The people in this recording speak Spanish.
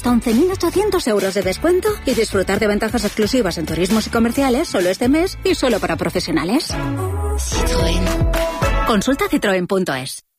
hasta 11.800 euros de descuento y disfrutar de ventajas exclusivas en turismos y comerciales solo este mes y solo para profesionales. Citroën. Consulta citroen.es.